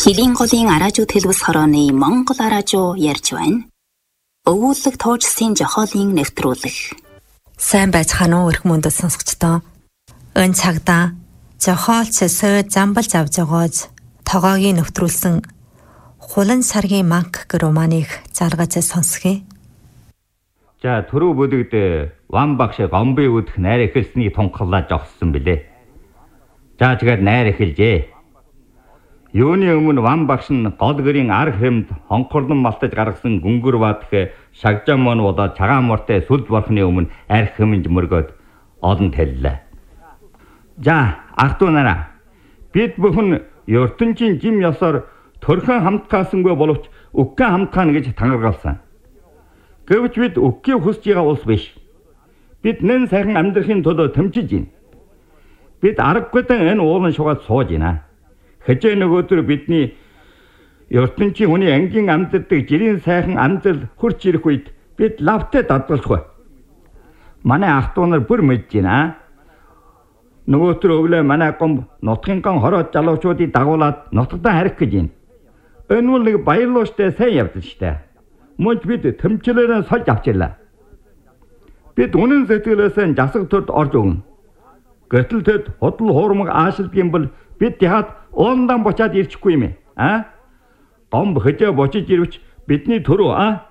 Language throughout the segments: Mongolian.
Хилийн голын араажууд хэлбэс хорооны Монгол араажуу ярьж байна. Өвүүлэг туужсын жохоолын нэвтрүүлэг. Сайн байцгаана уу эрх мөндөд сонсогчдоо. Энэ цагта жохоолч сой замбалж авж байгааз тогоогийн нэвтрүүлсэн Хулан саргийн манк романыг заргаж сонсгий. За түрүү бүдэгд ван багш гомби үдх найр эхэлсний тунхлаа жогссон билээ. За тэгээд найр эхэлжээ. Юуны өмнө ван багш нь гол гэрийн ар хэмд хонхорлон малтаж гаргасан гүнгөр баадах шагжаан мон болоод цагаан мортой сүлд борхны өмнө арх хэмж мөргөөд олон таллаа. За ах トゥ нараа бид бүхэн ертөнцийн жим ёсоор төрхөн хамтгаасангүй боловч үгкэн хамтгаана гэж тангаргалсан. Гэвч бид үгкийг хүсж байгаа улс биш. Бид нэн сайхан амьдрахын төлөө тэмцэж байна. Бид аргагүй энэ уулын шугаад сууж байна. Хэзээ нөгөөдөр бидний ертөнцийн хүний ангийн амьдардаг жирийн сайхан амьдрал хурц ирэх үед бид лавтай дадгалах. Манай ах トゥ нар бүр мэдж байна. Нөгөөдөр өвлөө манай гомб нутгийн гон хороод залуучуудыг дагуулад нутгадаа харих гэж байна. Энэ бол нэг баярлууштай сайн явдал штэ. Мөн бид тэмцлээрээ сольж авчирлаа. Бид үнэн сэтгэлээсээ засаг төрд орж өгнө. Гэтэл тэд худал хуурмаг аашилдаг юм бол бид яхад ууландан бочаад ирчихгүй юм ээ. Гомб хэзээ бочиж ирвч бидний төрөө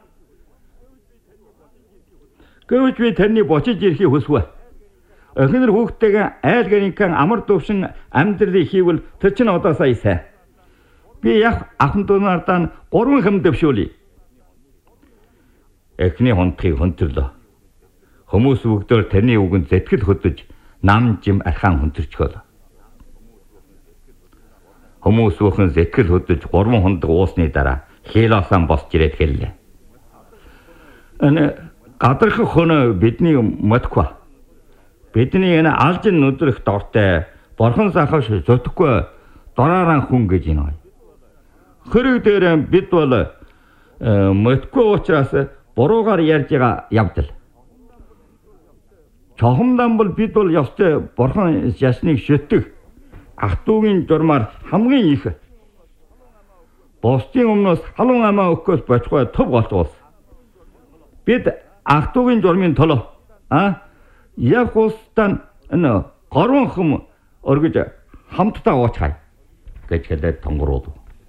Гэвч би таны бочиж ирэхийг хүсвэ. Эхнэр хүүхдтэйгээ айл гэрийнхэн амар дөвшин амьдралыг хийвэл тэр чинь одоо сая. Би яг ахын дунардаа 3 хэм дэвшүүлье. Эхний хонтхыг хөнтөрлөө. Хүмүүс бүгдөө таны үгэнд зэтгэл хөдөж нам жим архаан хөнтөрчгөөл. Хүмүүс бүхэн зэтгэл хөдөж 3 хондог уусны дараа хилаасан босч ирээд хэллээ. Энэ гадарх хөнө бидний модква. Бидний энэ алжин нүдрэх дортой борхон сахавш зөтөхгүй дорааран хүн гэж юм. Хөрөг дээр бид бол модква учраас буруугаар ярьж байгаа явдал. Чохомдан бол бид бол ёстой борхон ясныг шүтдэг. Ах トゥ гийн журмаар хамгийн их. Босдын өмнөөс халуун амаа өгөхөөс бочгой төв голцуус. Бид ах トゥ гийн журмын төлөө яг устан энэ горон хүм өргөж хамтдаа уучхай гэж хэлээд тонгорууд.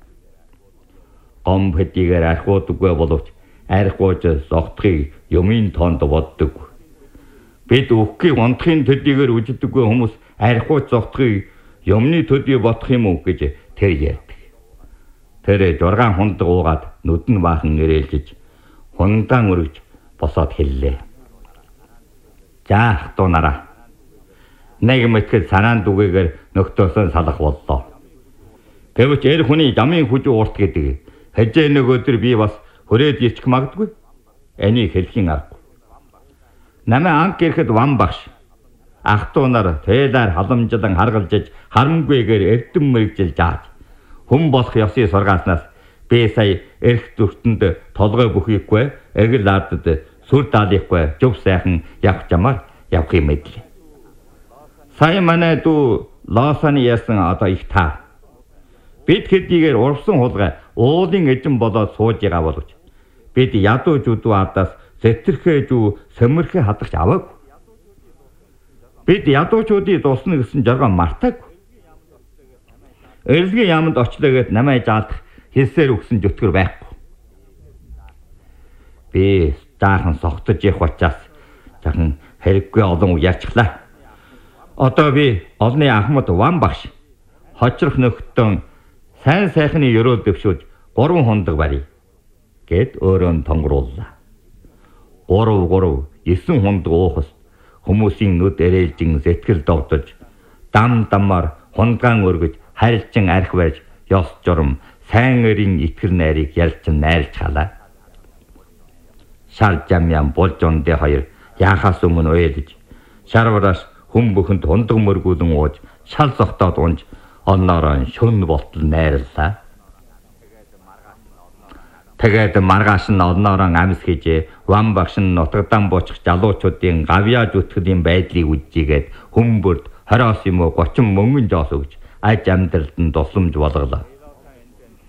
Гомб хэдийгээр архиудаггүй боловч архиуж зогтхыг юмын тоонд боддог. Бид үхгийг онтхын төдийгээр үжидэггүй хүмүүс архиуж зогтхыг юмны төдий бодох юм уу гэж тэр ярьдаг. Тэр 6 хондог уугаад нүдэн баахан нэрэлжиж хундаан өргөж босоод хэллээ. За ах トゥ нараа. Нэг мэтгэл санаанд үгээгээр нөхтөөсөн салах боллоо. Гэвч эр хүний замын хүж уурт гэдэг. Хэзээ нөгөөдөр би бас хүрээд ирчих магадгүй. Энийг хэлхийн аргагүй. Намаа анх ирэхэд ван багш ах トゥ нар тэлээр халамжлан харгалжиж харамгүйгээр эрдэм мэрэгжил зааж хүн болох ёсыг сургааснаас би сая эрх зүртэнд толгой бүхийхгүй эгэл ардад сүр даалихгүй зөв сайхан явах замаар явахыг мэдлээ. Сая манай дүү лосаны ясан одоо их таа. Бид хэдийгээр урвсан хулгай уулын эзэн болоод сууж байгаа боловч бид ядуу зүдүү ардаас зэтрхээ зүү сэмэрхээ хадагч аваагүй. Бид ядуучуудыг дуусна гэсэн жаргал мартаагүй. Эрэлгийн яамд очлоогээд намайг заалдах хэлсээр өгсөн зүтгэр байхгүй. Би заахан согтож явах учраас захин хэрэггүй олон ярьчлаа. Одоо би олны ахмад ван багш хочрох нөхтөн сайн сайхны ёроол дэвшүүлж 3 хондог барья гэд өөрөө тонгорууллаа. 3 9 хондог уухас хүмүүсийн нүд эрээлжин зэтгэл догдож дам дамаар хунгаан өргөж харилцан арх барьж ёс журам сайн өрийн итгэр найрыг ялчин найрлж халаа. Шар жамян болжондэ хоёр яхаас өмнө уйлж шарвараас хүн бүхэнд хундаг мөргүүлэн ууж шал зогтоод унж онноороо шүн болтол найрлаа. Тэгээд маргааш нь онноороо амьс хийж ван багш нь нутагдан буучих залуучуудын гавьяа зүтгэлийн байдлыг үзжигээд хүмүүрд 20 юм уу 30 мөнгөн жоос өгч аж амьдралд нь тусламж болголоо.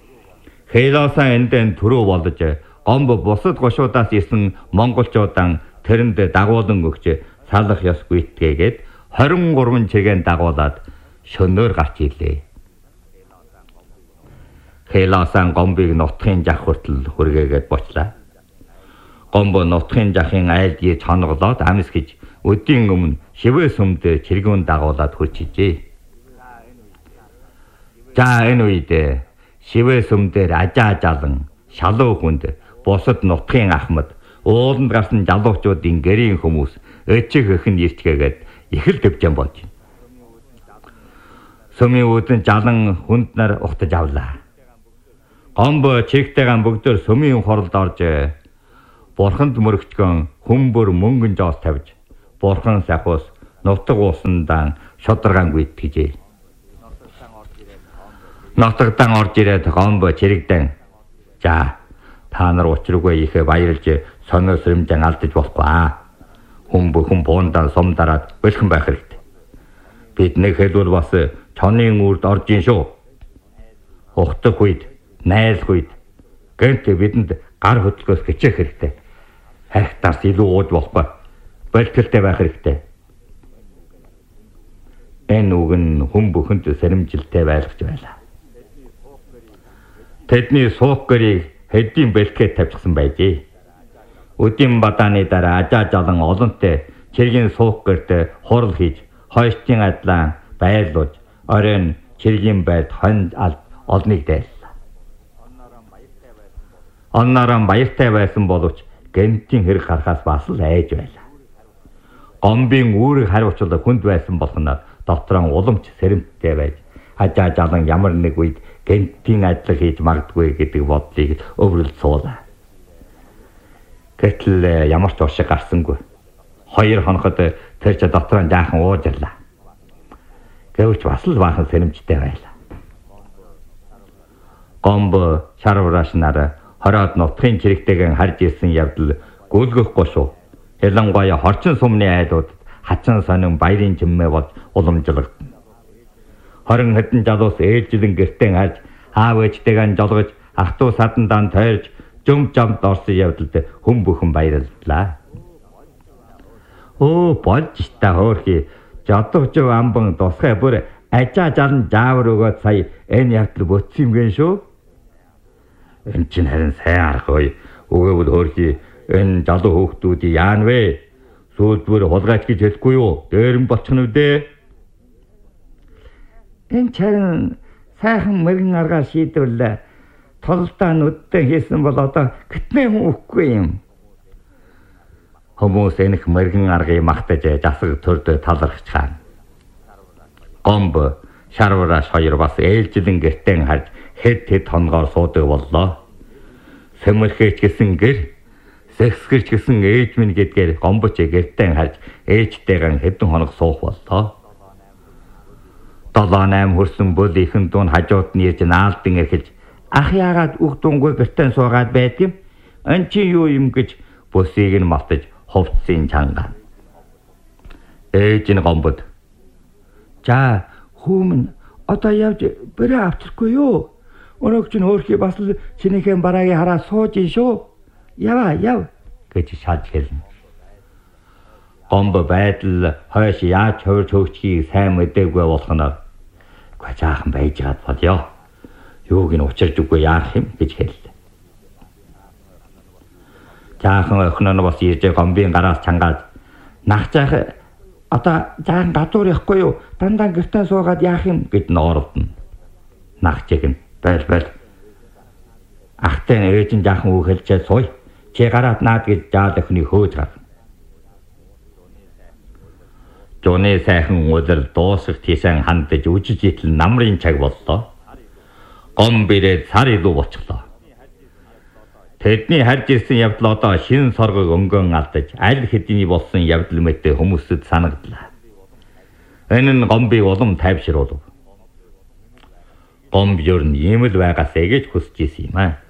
Хейлосан эндэн төрөө болж Гомбо бусад гошуудаас ирсэн монголчуудаа тэрэнд дагуулan өгч салах ёс гүйтгэгээд 23 чигээр дагуулад шөнөөр гарч ирлээ. Хейлосан Гомбыг нутгийн жах хүртэл хүргээгээд бочлаа. Гомбо нутгийн жахын айлдгийг чоноглоод амс гэж өдийн өмнө шивээ сүмд чиргүүн дагуулад хурчижээ. За энэ үед шивээ сүмдэр ажаа жалан шалуу хүнд бусад нутгийн ахмад ууланд гарсан жалуучуудын гэрийн хүмүүс өчиг өхөн ирчгээгээд их л дэвжэн болж байна. Сүмийн үүдэн жалан хүнд нар ухтаж авлаа. Гомбо чигтэйгэн бүгдээр сүмийн хоролд орж бурханд мөрөгчгөн хүмбөр мөнгөн жоос тавьж бурхан сахус нутаг уусандан шударгаан гүйтгэжээ. Нутагдан орж ирээд Гомбо чирэгдэн за та нар учиргүй их баярлж сонио сэрэмжэн алдаж болохгүй аа. Хүн бүхэн буундан сумдараад бэлхэн байх хэрэгтэй. Бид нэг хэлбэл бас чонын үрд орж ийн шүү. Ухтах үед, найрлах үед гэнт бидэнд гар хөдлөхөөс хичээх хэрэгтэй. Хайхтаас илүү ууж болохгүй. Бэлтгэлтэй байх хэрэгтэй. Энэ үг нь хүн бүхэнд сэрэмжилтэй байлгаж байлаа. Тэдний суух гэрийг хэдийн бэлтгээд тавьчихсан байжээ. Өдийн бадааны дараа ажаа жалан олонтой чиргийн суух гэрт хурал хийж хойштын адлан байлуулж оройн чиргийн байд хонд олныг дайллаа. Оннорон баяртай байсан боловч гэмтийн хэрэг харахаас бас л айж байлаа. Гомбын үүрэг хариуцлага хүнд байсан болохоор дотроо уламж сэрэмттэй байж ажаа жалан ямар нэг үед гэмтийн ажил хийж магадгүй гэдэг бодлыг өврөлд суулаа. Гэтэл ямар ч уршиг гарсангүй. 2 хоноход тэр ч дотроо жаахан уужрлаа. Гэвч бас л баахан сэрэмжтэй байлаа. Гомбо шарвараш нараа хороод нутгийн чирэгтэйгэн харж ирсэн явдал гүйлгэхгүй шүү. Ялангуяа хорчин сумны айдууд хачин сонин баярын чиммээ болж уламжлагдана. 20 хэдэн жалуус ээлжилэн гэртээ харж аав ээжтэйгэн жолгож ах トゥ садандан тойрж жөм жамд орсон явдалд хүн бүхэн баярлалаа. Оо болж та хөөрхи жодогч амбан тусгай бүр ажаа жалан жаавар өгөөд сая энэ явдал бүтсэн юм гэн шүү. Энэ чинь харин сайн аргагүй. Өгөөбөл хөөрхи энэ жалуу хөөхтүүдийг яан вэ? Сүүлбэр хулгайч гэж хэлэхгүй юу? Дээрэн болчихно үдээ. Энэ чарын сайхан мэрэгэн аргаар шийдвэрлээ. Толдоо нүдтэй хийсэн бол одоо гэтнээ хүн өгөхгүй юм. Хүмүүс энэх мэрэгэн аргыг магтаж засаг төрдө талархаж хаана. Гомбо шарвараш 2 бас ээлжилэн гэртээ харж хэд хоногоор суудаг боллоо. Сэмэрхээч гэсэн гэр, сэгсгэрч гэсэн ээж минь гэдгээр Гомбоч гэртээ харж ээжтэйгэн хэдэн хоног суух боллоо. 7-8 хөрсөн бүл ихэн дуун хажууд нь ирж наалдан эхэлж ах яагаад үг дунгүй гэртээ суугаад байд юм? Эн чи юу юм гэж бүсийг нь малтаж хувцсын чангаа. Ээж нь Гомбод за хүмүн одоо явж бэрэ авчихгүй юу? Өнөөг чинь хөөрхи бас л чинийхэн бараагийн хараа сууж ин шүү. Яв гэж шалж хэлнэ. Гомбо байдал хойш яаж хувирч хөгжихийг сайн мэдээгүй болохноор гажаахан байж гад болё. Юуг нь учирч үгүй яах юм гэж хэллээ. Жаахан өхнөө бас ирж Гомбын гараас чангаад нах жаах одоо жаахан гадуур явахгүй юу? Дандаа гэртээ суугаад яах юм гэд ноордно. Нах чиг нь байл. Ахтай ээж нь жаахан үг хэлчээ сууя. Чи гараад наад гэж жаал өхний хөөж гар. Жонэ сайхан өдөр дуусах тийсэн хандаж үжиж итл намрын цаг боллоо. Гомбирээ цар илүү болчихлоо. Тэдний харж ирсэн явдал одоо шин соргог өнгөн алдаж аль хэдийн болсон явдал мэтээ хүмүүсэд санагдлаа. Энэ нь Гомбыг улам тайвшруулв. Гомб ер нь ийм л байгаасаа гэж хүсэж исэн юм аа.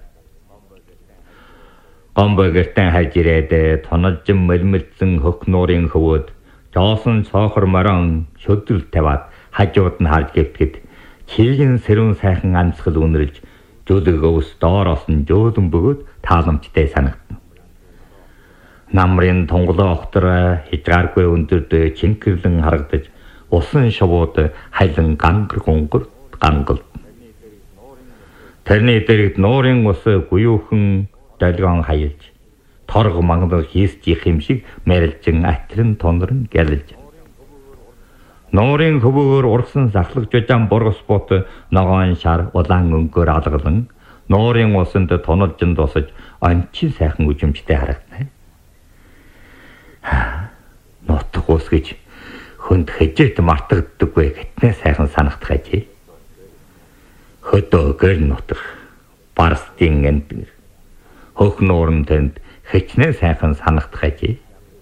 Гомбо гэртээ харж ирээд тоноджин мэлмэлцэн хөх нуурын хөвөөд жоосон цоохор морон шөдрөл тавиад хажууд нь харж гэвтгэд чиргэн сэрүүн сайхан анцгал үнэрлж Жүлэг өвс доороос нь жөөлөн бөгөөд тааламжтай санагдана. Намрын тунгалаа огтороо хязгааргүй өндөрдөө чингэрлэн харагдаж усан шувууд хайлан гангар гангалд. Тэрний дэрэгд нуурын ус гуйуухан долгион хаялж торг мангал хийсчих юм шиг мэрэлжин атрин тонорн гялж. Нуурын хөвөөр ургасан сахлах жижаан бургас бот ногоон шар улаан өнгөөр алгалан нуурын усанд тунолжин дусаж ончин сайхан үжимжтэй харагдана. Нутг ус гэж хүнд хэжээд мартагддаггүй гэтнээ сайхан санагдах ажээ. Хөдөө гэр нутг барстын энд хөх нуурын тэнд хичнээн сайхан санагдах ажээ.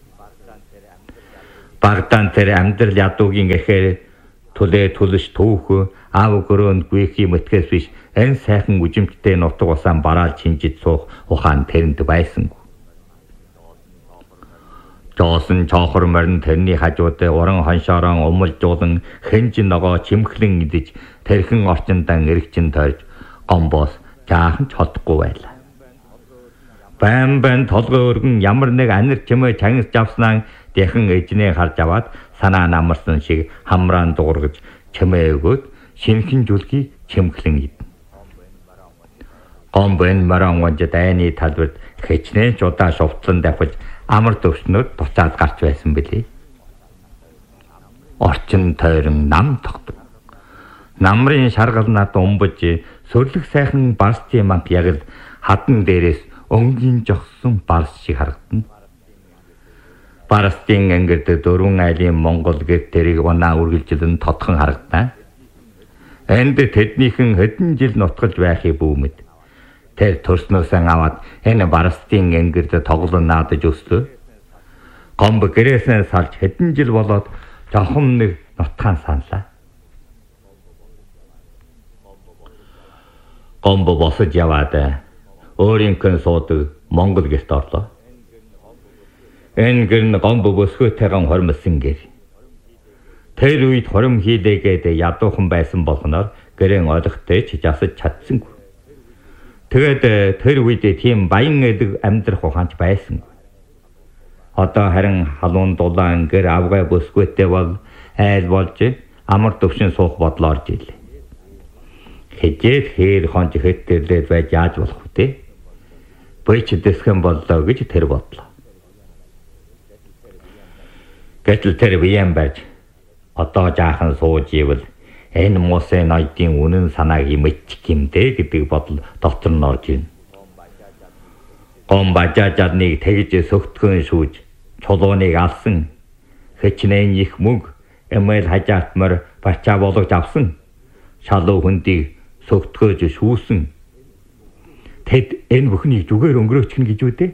Багтаан тэр амьдрал ядуугийн гэхээр түлээ түлш түүх аав гөрөөнд гүйхий мэтгэс биш энэ сайхан үжимжтэй нутг усаан бараал чинжиж суух ухаан тэрэнд байсангүй. Жоосон чоохор морин тэрний хажууд уран хоншоорон умалжуулан хэнж ногоо чимхлэн идэж тэрхэн орчиндан эргчин тойрж гомбоос жаахан ч холдохгүй байлаа. Бан толгой өргөн ямар нэг анир чимээ чангис авснаа дэхэн эжнээ харж аваад санаа намарсан шиг хамраан дуургаж чимээ өгөөд шинхэн жүлгийг чимхлэн идэнэ. Гомбын маран ванжид айны талбарт хичнээн ч удаа шувтлан давхиж амар төвснөд буцаад гарч байсан билээ. Орчин тойрон нам тогтов. Намрын шаргалнаад умбаж сөрлөх сайхан барстын мант яг л хадан дээрээс өнгийн жогсон барс шиг харагдана. Барстын ангид дөрвөн айлын Монгол гэр тэрийг унаа үргэлжилэн тодхон харагдана. Энд тэднийхэн хэдэн жил нутгалж байхыг бүүмэд. Тэр төрснөөсөн аваад энэ барстын ангид тоглон наадаж өслөө. Гомб гэрээсээ салж хэдэн жил болоод жоохон нэг нутгаан саналаа. Гомб босож яваад өөрийнхөө суудаг Монгол гэрт орлоо. Энэ гэр нь гомб бөсгөөтэйгэн хормсон гэр. Тэр үед хором хийлээгээд ядуухан байсан болгоноор гэрэн олохтой ч жасаж чадсангүй. Тэгээд тэр үед тийм баян эдэг амьдрах ухаанч байсан. Одоо харин халуун дулаан гэр авгай бөсгөөтэй бол айл болж амар төвшин суух бодлоо орж ирлээ. Хэжээд хээр хонж хэттерлээд байж яаж болох вэ? Бөч дэсхэн боллоо гэж тэр бодлоо. Гэтэл тэр биеэм байж одоо жаахан сууж ивэл энэ муусын ноёдын үнэн санааг мэдчих юмдээ гэдэг бодол дотор нь орж ийн. Гом бажаажадныг тэгж сөгтгөн шүүж чулууныг алсан хичнээн их мөнгө эмээл хажаатмар бачаа болгож авсан шалуу хүндийг сөгтгөөж шүүсэн. Тэд энэ бүхнийг зүгээр өнгөрөөчихнө гэж үдээ.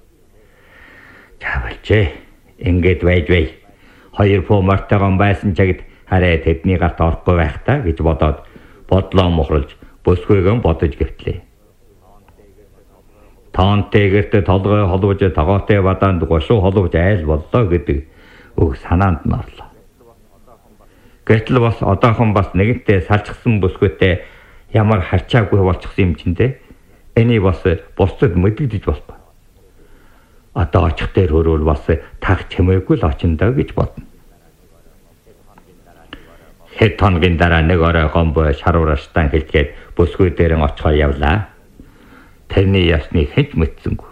Чавалчээ ингээд байж бай. Хоёр пуу мартайгон байсан чагт хараа тэдний гарт орохгүй байх та гэж бодоод бодлоо мухралж бөсгөөгөө бодож гэвтлээ. Таантээгэрт толгой холбож тогоотой бадаанд гошуу холбож айл боллоо гэдэг үг санаанд нь орлоо. Гэтэл бас одоохон бас нэгэнтээ салчсан бөсгөөтэй ямар харчаагүй болчихсон юм чиндээ. Эний бас бусдад мэдэгдэж болтоо. Одоо очих дээр хөрөөл бас таг чимээгүй л очиндаа гэж бодно. Хэд хоногийн дараа нэг орой гомбо шаруураштан хэлгээд бөсгөө дээр нь очихоор явлаа. Тэрний ясныг хэн ч мэдсэнгүй.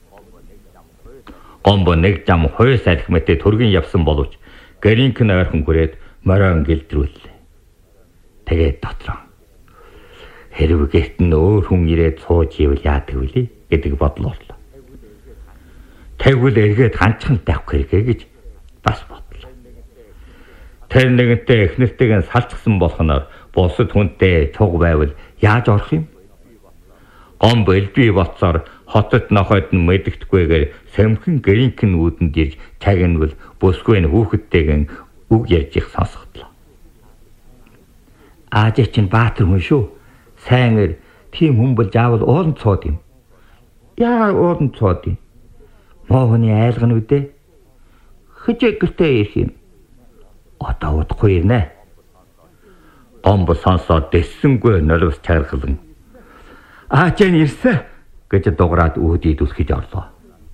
Гомбо нэг зам хойс арх мэтэ төргөн явсан боловч гэрийнхэн ойрхон хүрээд моройн гэлдрүүллээ. Тэгээд дотроо хэрв гэрт нь өөр хүн ирээд сууж ивэл яадаг вүлээ гэдэг бодол орлоо. Тэгвэл эргээд ганцхан тавих хэрэгэ гэж бас бодлоо. Тэр нэгэнтээ эхнэртэйг салцсан болохноор бусад хүнтэй цуг байвал яаж орох юм? Гомбо элбий боцоор хотод нохойд нь мэдэгдэхгүйгээр сэмхэн гэрийнхэн үүдэнд ирж чагнавал бүсгүй нь хүүхэдтэйгэн үг ярьж их сонсгодлоо. Аажи чинь баатар хүн шүү. Сайн тийм хүн бол заавал ууланд цууд юм. Яа ууланд цууд юм? Моохны айлгын үдээ. Хичээг гэртээ ирэх юм. Одоо удахгүй ирнэ. Гомбо сонсоод дэссэнгүй нулимс чаргалан. Аачаа ирсэн гэж дуграад үүдийг дүлхэж орлоо.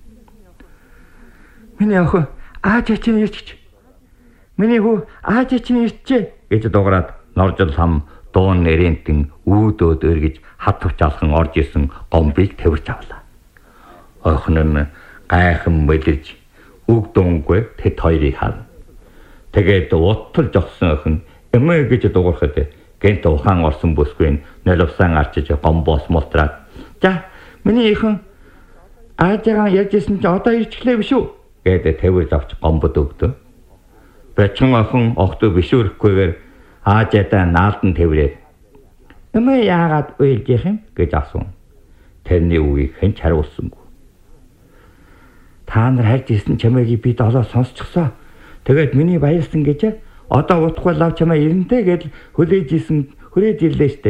Миний охин аачаа чинь ирчих. Миний хүү аачаа чинь ирчээ гэж дуграад норжил хам дуун нэрэнтэн үүдөөд өргөж хат хувчаалхан орж исэн гомбыг тавирч авлаа. Охин нь гайхан мэдэрж үг дуунгүй тэд хоёрыг хав. Тэгээд уттал жогсон охин эмээ гэж дуурахад гэнт ухаан орсон бүсгүй нөлөвсөн арчиж гомбоос мултраад за миний ихэн аажаагаа ярьжсэн чи одоо ирчихлээ биш үү гэдэг тавирж авч гомбод өгдөө. Бэчин охин огтөө бишүүрэхгүйгээр аажаадаа наалдан тавирээд эмээ яагаад уйлжих юм гэж асуув. Тэрний үгийг хэн ч хариулсангүй. Та нар хайж ирсэн чамайг би долоо сонсчихсоо. Тэгээд миний баярсан гэж одоо утгагүй лав чамаа ирэнтэй гэж хүрээд ирлээ штэ.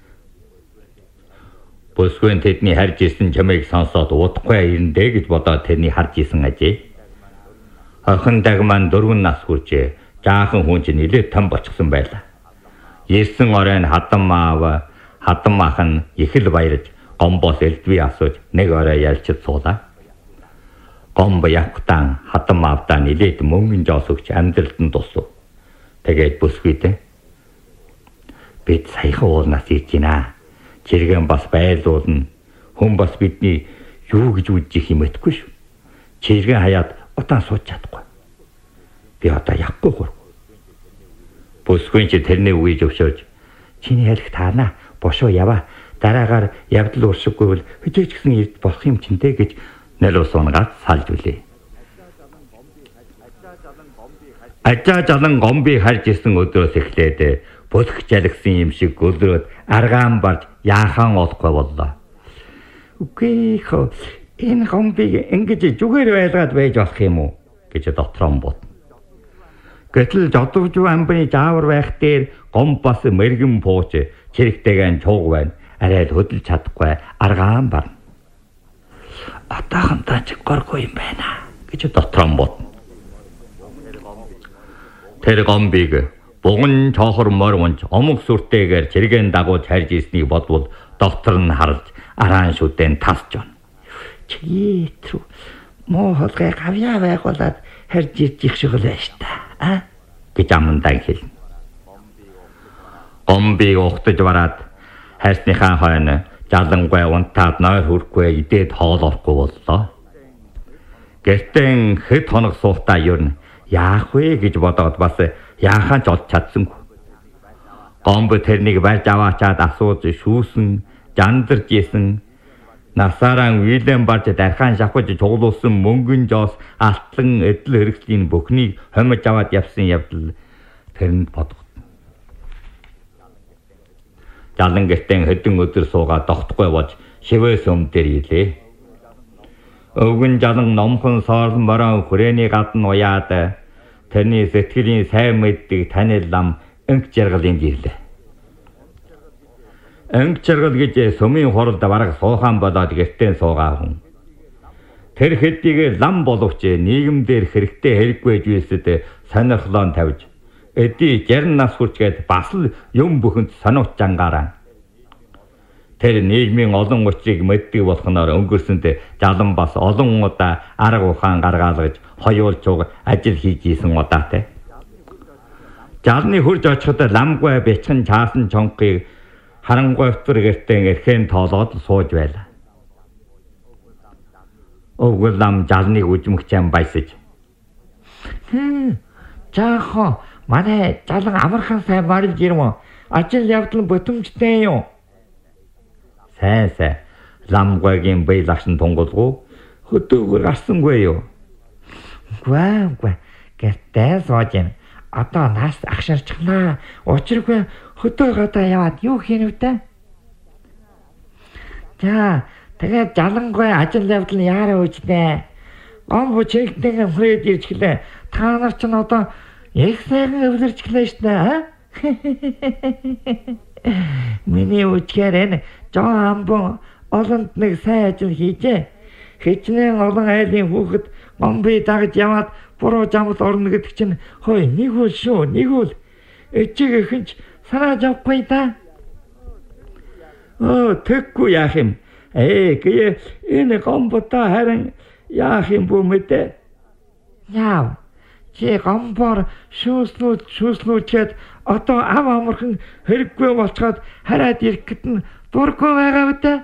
Бүсгүй тэдний харж ирсэн чамайг сонсоод утгагүй ирэндэ гэж бодоод тэрний харж ирсэн ажээ. Охин дагман 4 нас хүрчээ. Жаахан хүн чинь нэлээд том болчихсон байлаа. Ирсэн оройн хадам ах нь их л баярж гомбоос элдвээ асууж нэг орой ялчид суулаа. Гомбо явхтан хадам аавдаа нэлээд мөнгөн жоос өгч амьдралд нь тусав. Тэгээд бүсгүйдээ бид саяхан уулнаас ирж байна. Чиргэн бас байлуулна. Хүн бас бидний юу гэж үдчих юм этгэхгүй шүү. Чиргэн хаяад удаан сууж чадахгүй. Би одоо явахгүй хөр. Бүсгүй чи тэрний үгийг зөвшөөрж чиний хэлэх таана бошоо яваа. Дараагаар явдал уршиггүй бол хөжөөч гисэн ирд болох юм чинтэй гэж нэлөөсөнгаад салж үлээ. Ажаа жалан гомби харж исэн өдрөөс эхлээд бүсг жалгсан юм шиг өдрөөд аргаан барж яахан олохгүй боллоо. Үгүй хөө энэ гомбиг ингэж зүгээр байлгаад байж болох юм уу гэж дотроо бод. Гэтэл жодвжуу амбаны заавар байх дээр гомбас мэрэгэн пууч чирэгтэйгэн чууг байна. Арай л хөдөлж чадахгүй аргаан бар. Атахантай ч горгүй юм байна гэж дотроо бод. Тэр гомбиг буган тоохор морвонч омог сүртэйгээр чиргэн дагууж харж ирснийг бодвол доктор нь харж араан шүдэн тасч байна. Чи трүү муу холгой гавьяа байгуулад харж ирчих шиг л байж та гэж амндан хэлнэ. Гомбиг ухтаж бараад хайрсныхаа хойно жалангуй унтаад нойр хүрхгүй идээд хоол орохгүй боллоо. Гэртэн хэд хоног суутаа юу яах вэ гэж бодоод бас яахаа ч олж чадсангүй. Гомбо тэрнийг барьж аваачаад асууж шүүсэн, жандарж исэн. Насаараа Уильям барж дархан шавхаж чуглуулсан мөнгөн жоос алтлан эдл хэрэгслийн бүхнийг хомж аваад явсан явдал тэрэнд бодгоо. Жалан гэртэн хэдэн өдөр суугаад тогтохгүй болж шивээс өмдөр илээ. Өвгөн жалан номхон соорлон бороо хүрээний гадна уяад тэрний сэтгэлийн сайн мэддэг танил лам өнг жаргалын ирлээ. Өнг жаргал гэж сүмийн хуралд бараг суухан болоод гэртээ суугаа хүн. Тэр хэдийг лам боловч нийгэмдэр хэрэгтэй хэрэггүй зүйлсэд сонирхлоо тавьж эдий 60 нас хүрчгээд бас л юм бүхэнд сониуч жангаараа. Тэр нийгмийн олон учрыг мэддэг болохноор өнгөрсөнд жалан бас олон удаа арга ухаан гаргаалгаж хоёулж ажил хийж исэн удаатай. Жалны хурж очиход ламгүй бяцхан чаасан чонхыг харангуйвтар гэртэн эрхэн тоолоод сууж байлаа. Өвгөл лам жалныг үжмэгчэн баясаж. Жаахан манай жалан амархан сайн барилж ирмэ. Ажил явдал бүтэмжтэй юу? Сайн. Ламгүйгийн бие лашин тунгалгүй хөдөөгөр гарсангүй юу? Үгүй. Гэртээ сууж юм. Одоо нас агшарчихлаа. Учиргүй хөдөөгөөдөө яваад юу хийнэ вэ? За, тэгээд жалангуй ажил явдал нь яараа үжнэ. Гомбо чигтэн хүрээд ирчихлээ. Та нар ч одоо их сайхан өвлөрчихлээ шүү дээ. Миний үчгээр энэ жоо амбон олонд нэг сайн ажил хийжээ. Хичнээн олон айлын хүүхэд гомби дагж яваад буруу жамд орно гэдэг чинь хой нэг үл шүү, нэг үл. Эцэг эхэнч санааж авахгүй да. Тэггүй яах юм. Гээ энэ гомботоо харин яах юм бүү мэдээ. Яав. Чи гомбоор шүүслүүчээд одоо ав амархан хэрэггүй болцоход хараад ирэхэд нь дургүй байгаа үдэ.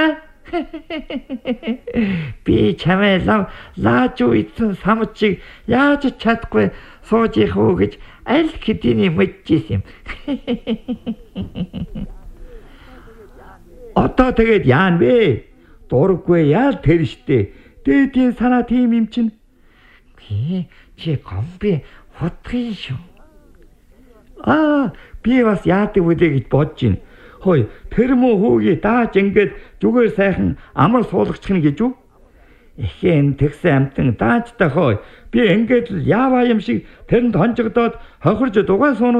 Би чамээ лааж үйсэн самчиг яаж чадахгүй сууж их үү гэж аль хэдийн мэдчихсэн юм. Одоо тэгээд яан бэ? Дургүй яал тэр штэ. Дээдийн санаа тийм юм чинь. Чи гомби хутгын шүү. Би бас яадаг үдэ гэж бодож байна. Хөөе, тэр муу хүүгээ дааж ингээд зүгээр сайхан амар суулгачих нь гэж үү? Эхэн тэгсэн амтан дааж тахой. Би ингээд л яаваа юм шиг тэрэнд хонжигдоод хохирж дугаан суунууд